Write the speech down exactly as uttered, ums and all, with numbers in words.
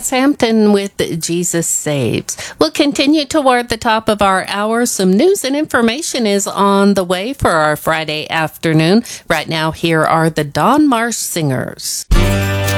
That's Hampton with Jesus Saves. We'll continue toward the top of our hour. Some news and information is on the way for our Friday afternoon. Right now, here are the Don Marsh Singers.